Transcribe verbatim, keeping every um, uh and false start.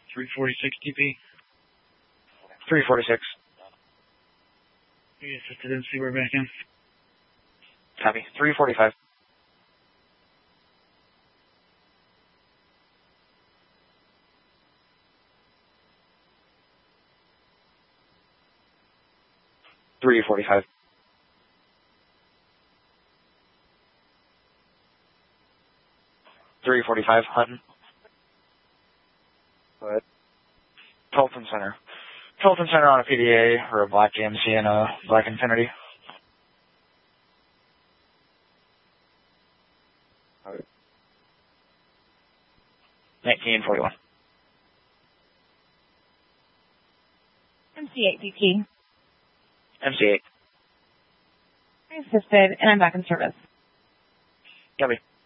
three forty-six D P. three forty-six. We assisted M C, we're back in. Copy. three forty-five. three forty-five. three forty-five, Hutton. Go ahead. Tolton Center. Tolton Center on a P D A for a black G M C and a black Infinity. Okay. nineteen forty-one. M C eight D P. M C eight. I assisted, and I'm back in service. Copy.